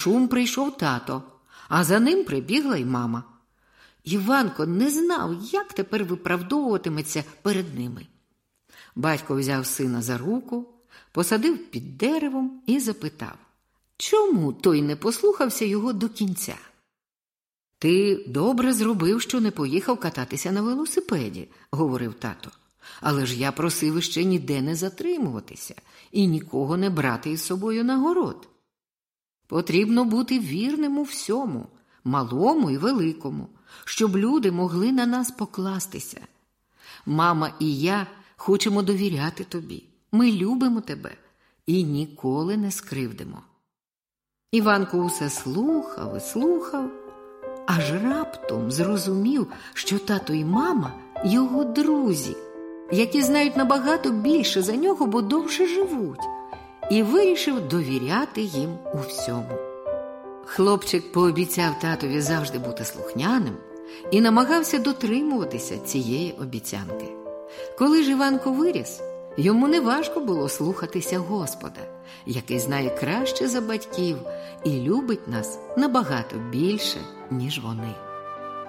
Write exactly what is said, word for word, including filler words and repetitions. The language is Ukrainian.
шум прийшов тато, а за ним прибігла й мама. Іванко не знав, як тепер виправдовуватиметься перед ними. Батько взяв сина за руку, посадив під деревом і запитав, чому той не послухався його до кінця. «Ти добре зробив, що не поїхав кататися на велосипеді», – говорив тато. «Але ж я просив іще ніде не затримуватися і нікого не брати із собою на город. Потрібно бути вірним у всьому, малому і великому, щоб люди могли на нас покластися. Мама і я хочемо довіряти тобі, ми любимо тебе і ніколи не скривдимо». Іванко усе слухав і слухав, аж раптом зрозумів, що тато і мама – його друзі, які знають набагато більше за нього, бо довше живуть, і вирішив довіряти їм у всьому. Хлопчик пообіцяв татові завжди бути слухняним і намагався дотримуватися цієї обіцянки. Коли ж Іванко виріс, йому неважко було слухатися Господа, який знає краще за батьків і любить нас набагато більше, ніж вони.